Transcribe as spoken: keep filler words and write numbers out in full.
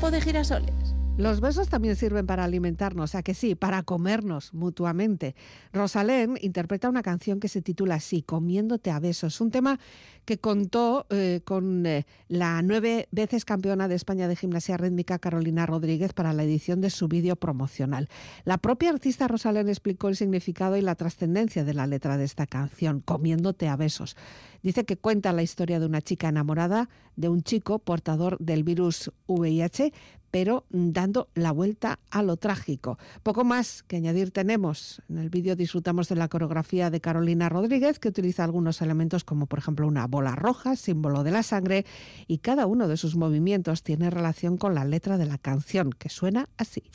campo de girasoles. Los besos también sirven para alimentarnos, ¿a que sí? Para comernos mutuamente. Rosalén interpreta una canción que se titula así, Comiéndote a besos. Un tema que contó eh, con eh, la nueve veces campeona de España de gimnasia rítmica Carolina Rodríguez para la edición de su vídeo promocional. La propia artista Rosalén explicó el significado y la trascendencia de la letra de esta canción, Comiéndote a besos. Dice que cuenta la historia de una chica enamorada de un chico portador del virus V I H, pero dando la vuelta a lo trágico. Poco más que añadir tenemos. En el vídeo disfrutamos de la coreografía de Carolina Rodríguez, que utiliza algunos elementos como, por ejemplo, una bola roja, símbolo de la sangre, y cada uno de sus movimientos tiene relación con la letra de la canción, que suena así.